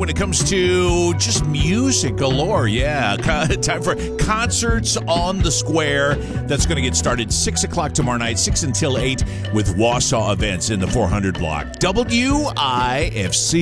when it comes to just music galore. Yeah, time for Concerts on the Square. That's going to get started 6 o'clock tomorrow night, 6 until 8 with Wausau Events in the 400 block. WIFC.